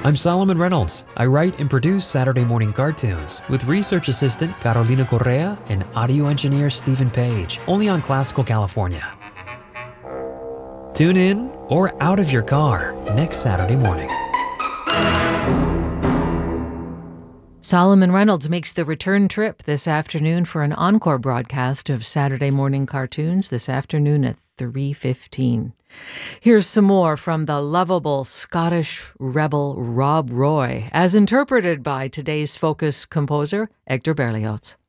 I'm Solomon Reynolds. I write and produce Saturday Morning Cartoons with research assistant Carolina Correa and audio engineer Stephen Page, only on Classical California. Tune in or out of your car next Saturday morning. Solomon Reynolds makes the return trip this afternoon for an encore broadcast of Saturday Morning Cartoons this afternoon at 3:15. Here's some more from the lovable Scottish rebel Rob Roy, as interpreted by today's Focus composer, Hector Berlioz.